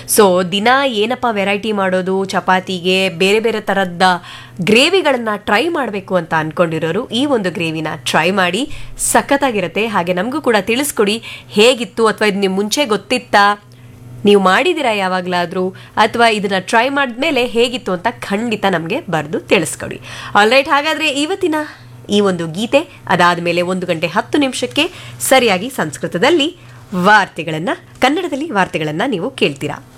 So ದಿನ ಏನಪ್ಪ variety ಮಾಡೋದು ಚಪಾತಿಗೆ, ಬೇರೆ ಬೇರೆ ಥರದ ಗ್ರೇವಿಗಳನ್ನು ಟ್ರೈ ಮಾಡಬೇಕು ಅಂತ ಅಂದ್ಕೊಂಡಿರೋರು ಈ ಒಂದು ಗ್ರೇವಿನ ಟ್ರೈ ಮಾಡಿ, ಸಖತ್ತಾಗಿರುತ್ತೆ. ಹಾಗೆ ನಮಗೂ ಕೂಡ ತಿಳಿಸ್ಕೊಡಿ ಹೇಗಿತ್ತು, ಅಥವಾ ಇದು ನಿಮ್ಮ ಮುಂಚೆ ಗೊತ್ತಿತ್ತಾ, ನೀವು ಮಾಡಿದ್ದೀರಾ ಯಾವಾಗಲಾದರೂ, ಅಥವಾ ಇದನ್ನು ಟ್ರೈ ಮಾಡಿದ್ಮೇಲೆ ಹೇಗಿತ್ತು ಅಂತ ಖಂಡಿತ ನಮಗೆ ಬರೆದು ತಿಳಿಸ್ಕೊಡಿ. ಆಲ್ರೈಟ್, ಹಾಗಾದರೆ ಇವತ್ತಿನ ಈ ಒಂದು ಗೀತೆ ಅದಾದ ಮೇಲೆ 1:10 ಸರಿಯಾಗಿ ಸಂಸ್ಕೃತದಲ್ಲಿ ವಾರ್ತೆಗಳನ್ನು, ಕನ್ನಡದಲ್ಲಿ ವಾರ್ತೆಗಳನ್ನು ನೀವು ಕೇಳ್ತೀರಾ.